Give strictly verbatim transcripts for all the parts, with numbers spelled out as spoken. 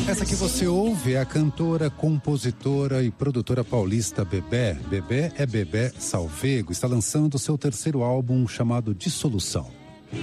Essa que você ouve é a cantora, compositora e produtora paulista Bebé. Bebé é Bebé Salvego. Está lançando o seu terceiro álbum chamado Dissolução.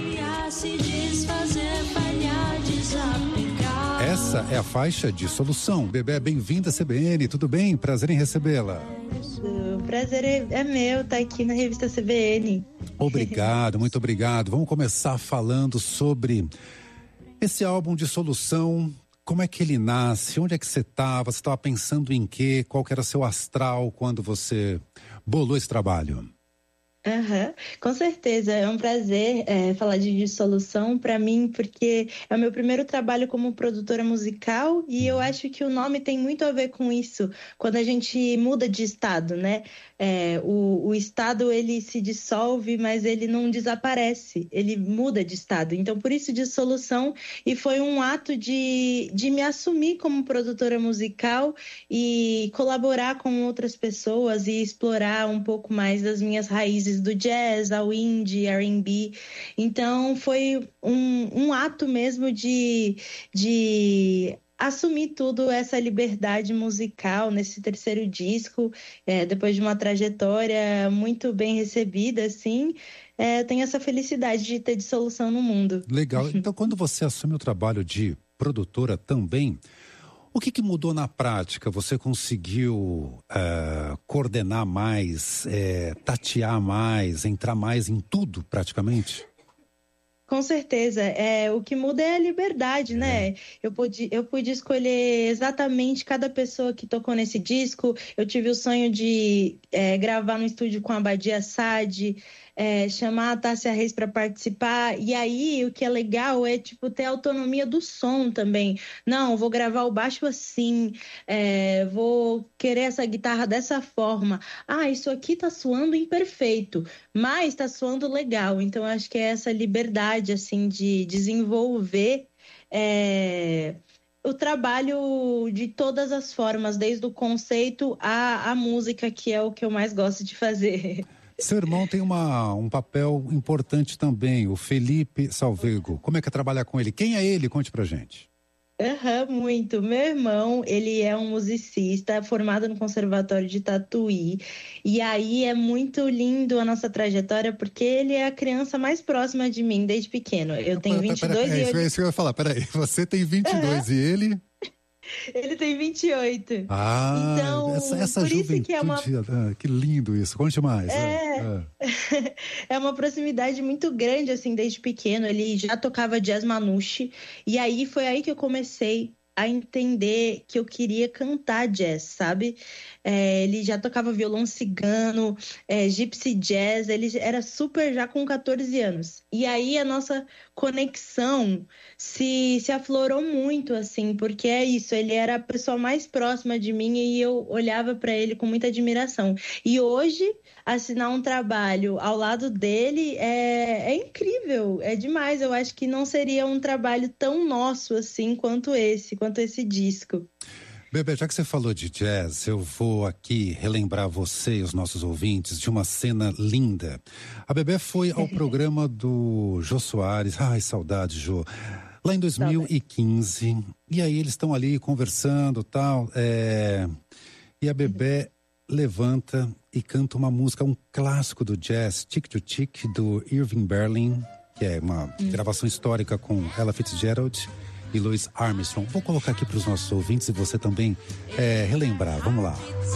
Essa é a faixa Dissolução. Bebé, bem-vinda à C B N. Tudo bem? Prazer em recebê-la. O prazer é, é meu estar aqui na revista C B N. Obrigado, muito obrigado. Vamos começar falando sobre esse álbum Dissolução. Como é que ele nasce? Onde é que você estava? Você estava pensando em quê? Qual que era seu astral quando você bolou esse trabalho? Uhum, com certeza, é um prazer é, falar de Dissolução para mim, porque é o meu primeiro trabalho como produtora musical e eu acho que o nome tem muito a ver com isso, quando a gente muda de estado, né? É, o, o estado, ele se dissolve, mas ele não desaparece, ele muda de estado. Então, por isso, Dissolução, e foi um ato de, de me assumir como produtora musical e colaborar com outras pessoas e explorar um pouco mais das minhas raízes do jazz, ao indie, R and B. Então foi um, um ato mesmo de, de assumir tudo, essa liberdade musical nesse terceiro disco, é, depois de uma trajetória muito bem recebida, assim, é, tenho essa felicidade de ter Dissolução no mundo. Legal. Então, quando você assume o trabalho de produtora também, o que, que mudou na prática? Você conseguiu uh, coordenar mais, é, tatear mais, entrar mais em tudo praticamente? Com certeza. É, o que muda é a liberdade, é. né? Eu pude, eu pude escolher exatamente cada pessoa que tocou nesse disco. Eu tive o sonho de é, gravar no estúdio com a Badia Saad, É, chamar a Tássia Reis para participar, e aí o que é legal é tipo ter autonomia do som também. Não, vou gravar o baixo assim, é, vou querer essa guitarra dessa forma. Ah, isso aqui tá soando imperfeito, mas tá soando legal. Então acho que é essa liberdade assim de desenvolver é, o trabalho de todas as formas, desde o conceito à, à música, que é o que eu mais gosto de fazer. Seu irmão tem uma, um papel importante também, o Felipe Salvego. Como é que é trabalhar com ele? Quem é ele? Conte pra gente. Uhum, muito. Meu irmão, ele é um musicista formado no Conservatório de Tatuí. E aí é muito lindo a nossa trajetória, porque ele é a criança mais próxima de mim desde pequeno. Eu tenho vinte e dois pera, pera, e é, ele... isso que eu ia falar. Peraí, você tem vinte e dois uhum. E ele... Ele tem vinte e oito. Ah, então, essa, essa por juventude, isso que é uma... ah, que lindo isso. Conte mais. É... Ah. é uma proximidade muito grande, assim, desde pequeno. Ele já tocava jazz manouche. E aí, foi aí que eu comecei a entender que eu queria cantar jazz, sabe? É, ele já tocava violão cigano, é, gypsy jazz, ele era super já com catorze anos. E aí a nossa conexão se, se aflorou muito, assim, porque é isso, ele era a pessoa mais próxima de mim e eu olhava para ele com muita admiração. E hoje, assinar um trabalho ao lado dele é, é incrível, é demais. Eu acho que não seria um trabalho tão nosso, assim, quanto esse, quanto esse disco. Bebé, já que você falou de jazz, eu vou aqui relembrar você e os nossos ouvintes de uma cena linda. A Bebé foi ao programa do Jô Soares, ai, saudade, Jô, lá em dois mil e quinze, saudade. E aí eles estão ali conversando e tal, é... e a Bebé levanta e canta uma música, um clássico do jazz, Tick to Tick, do Irving Berlin, que é uma hum. gravação histórica com Ella Fitzgerald e Louis Armstrong. Vou colocar aqui para os nossos ouvintes e você também é, relembrar. Vamos lá.